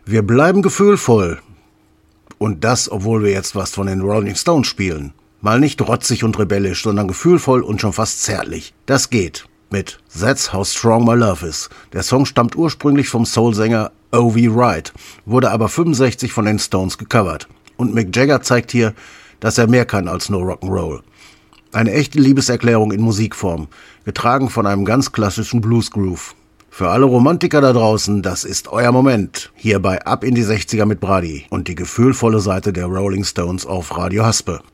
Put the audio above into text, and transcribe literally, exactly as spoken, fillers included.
Wir bleiben gefühlvoll. Und das, obwohl wir jetzt was von den Rolling Stones spielen. Mal nicht rotzig und rebellisch, sondern gefühlvoll und schon fast zärtlich. Das geht mit That's How Strong My Love Is. Der Song stammt ursprünglich vom Soul-Sänger O V Wright, wurde aber fünfundsechzig von den Stones gecovert. Und Mick Jagger zeigt hier, dass er mehr kann als nur Rock'n'Roll. Eine echte Liebeserklärung in Musikform, getragen von einem ganz klassischen Blues-Groove. Für alle Romantiker da draußen, das ist euer Moment. Hier bei Ab in die sechziger mit Brady und die gefühlvolle Seite der Rolling Stones auf Radio Haspe.